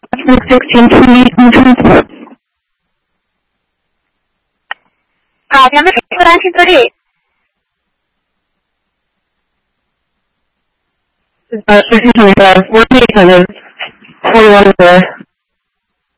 1628 and transport. Copy on the 1938. Dispatch 1325, 48 minutes, 41 there.